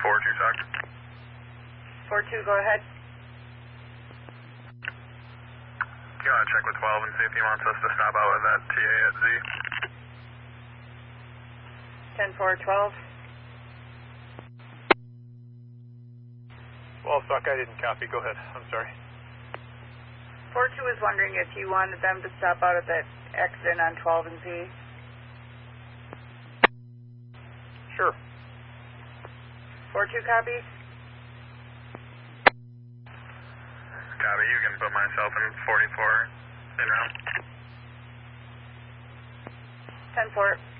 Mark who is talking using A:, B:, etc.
A: 4-2 talk.
B: 4-2, go ahead.
A: You want to check with 12 and see if he wants us to stop out with that TA at Z?
B: 10-4, 12.
C: Well, Sock, I didn't copy. Go ahead. I'm sorry.
B: 4-2 is wondering if you wanted them to stop out at that exit on 12 and Z.
C: Sure.
B: 4-2 copies.
A: Copy, you can put myself in 44 in route.
B: 10-4.